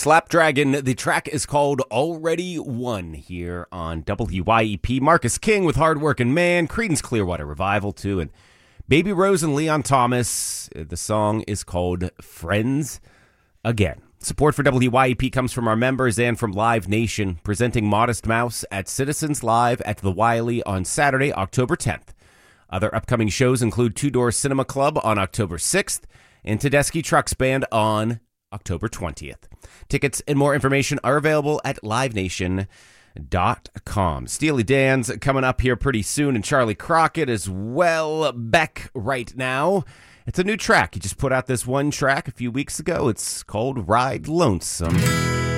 Slapdragon. The track is called Already Won here on WYEP. Marcus King with Hard Workin' Man, Creedence Clearwater Revival too, and Baby Rose and Leon Thomas. The song is called Friends Again. Support for WYEP comes from our members and from Live Nation, presenting Modest Mouse at Citizens Live at the Wiley on Saturday, October 10th. Other upcoming shows include Two Door Cinema Club on October 6th and Tedeschi Trucks Band on October 20th. Tickets and more information are available at livenation.com. Steely Dan's coming up here pretty soon, and Charlie Crockett as well. Beck right now. It's a new track. He just put out this one track a few weeks ago. It's called Ride Lonesome.